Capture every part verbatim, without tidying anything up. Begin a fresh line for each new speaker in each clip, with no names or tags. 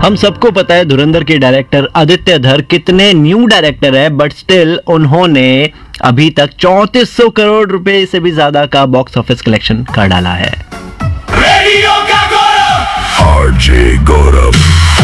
हम सबको पता है धुरंधर के डायरेक्टर आदित्य धर कितने न्यू डायरेक्टर है, बट स्टिल उन्होंने अभी तक चौंतीस सौ करोड़ रुपए से भी ज्यादा का बॉक्स ऑफिस कलेक्शन कर डाला है।
रेडियो का गौरव आरजे गौरव।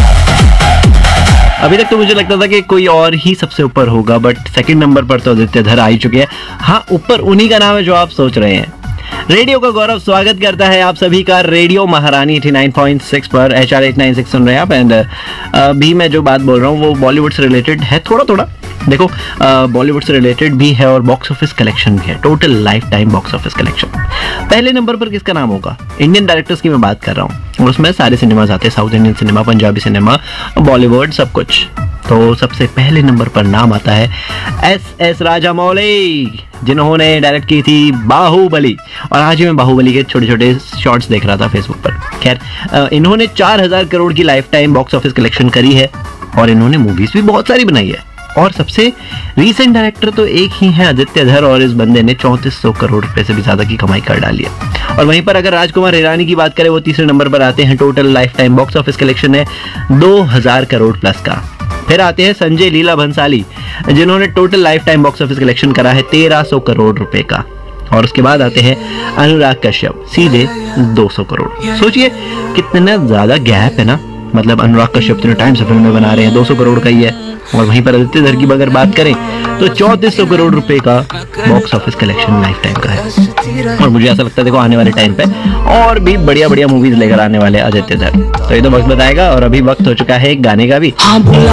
अभी तक तो मुझे लगता था कि कोई और ही सबसे ऊपर होगा, बट सेकंड नंबर पर तो आदित्य धर आ ही चुके हैं। हाँ, ऊपर उन्हीं का नाम है जो आप सोच रहे हैं। रेडियो का गौरव स्वागत करता है आप सभी का रेडियो महारानी नवासी पॉइंट छह पर एच आर आठ नौ छह सुन रहे हैं आप। एंड अभी मैं जो बात बोल रहा हूँ वो बॉलीवुड से रिलेटेड है, थोड़ा थोड़ा देखो बॉलीवुड से रिलेटेड भी है और बॉक्स ऑफिस कलेक्शन भी है, total life time box office collection. पहले नंबर पर किसका नाम होगा? इंडियन डायरेक्टर्स की मैं बात कर रहा हूँ और उसमें सारे सिनेमाज आते हैं, south Indian cinema, Punjabi cinema, Bollywood, सब कुछ। तो सबसे पहले नंबर पर नाम आता है एस एस राजामौली, जिन्होंने डायरेक्ट की थी बाहुबली। और आज ही मैं बाहुबली के छोटे छोटे शॉर्ट्स देख रहा था फेसबुक पर। खैर, इन्होंने चार हजार करोड़ की life time box office collection करी है और इन्होंने मूवीज भी बहुत सारी बनाई है। और सबसे रीसेंट डायरेक्टर तो एक ही है, आदित्य धर, और इस बंदे ने चौंतीस सौ करोड़ रुपए से भी ज्यादा की कमाई कर डाली है। और वहीं पर अगर राजकुमार हिरानी की बात करें, वो तीसरे नंबर पर आते हैं, total life time box office collection है दो हजार करोड़ प्लस का। फिर आते हैं संजय लीला भंसाली, जिन्होंने total life time box office collection करा है तेरह सौ करोड़ रुपए का। और उसके बाद आते हैं अनुराग कश्यप, सीधे दो सौ करोड़। सोचिए कितना ज्यादा गैप है ना, मतलब अनुराग कश्यप इतने टाइम से फिल्में बना रहे हैं, दो सौ करोड़ का ही है। और वहीं पर आदित्य धर की अगर बात करें तो चौंतीस सौ करोड़ रुपए का box office collection life time का है। और मुझे ऐसा लगता है देखो आने वाले टाइम पे और भी बढ़िया बढ़िया मूवीज लेकर आने वाले आदित्य धर, तो ये तो वक्त बताएगा। और अभी वक्त हो चुका है एक गाने का भी।